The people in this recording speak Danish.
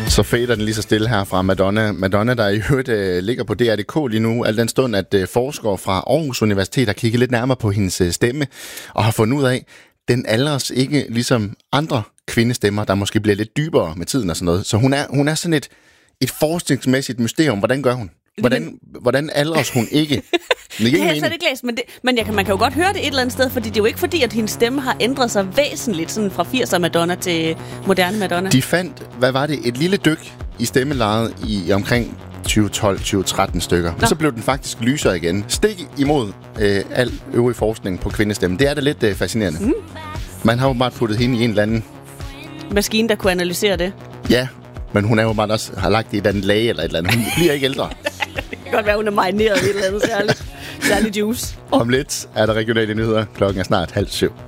Så fader den lige så stille her fra Madonna. Madonna, der i øvrigt ligger på DR.dk lige nu, al den stund, at forskere fra Aarhus Universitet har kigget lidt nærmere på hendes stemme, og har fundet ud af, den aldres ikke ligesom andre kvindestemmer, der måske bliver lidt dybere med tiden og sådan noget. Så hun er sådan et forskningsmæssigt mysterium. Hvordan gør hun? Hvordan aldres hun ikke? Det har jeg slet ikke læst, men man kan jo godt høre det et eller andet sted, fordi det er jo ikke fordi, at hendes stemme har ændret sig væsentligt sådan fra 80'er Madonna til moderne Madonna. De fandt, hvad var det, et lille dyk i stemmelejet i omkring 2012-2013 stykker. Og så blev den faktisk lysere igen. Stik imod al øvrig forskning på kvindestemmen. Det er da lidt fascinerende. Man har jo bare puttet hende i en eller anden maskine, der kunne analysere det. Ja, men hun er jo bare også har lagt i et eller andet lag eller et eller andet. Hun bliver ikke ældre. Det kan godt være, hun er marineret i et eller andet særligt juice. Om lidt er der regionale nyheder. Klokken er snart 6:30.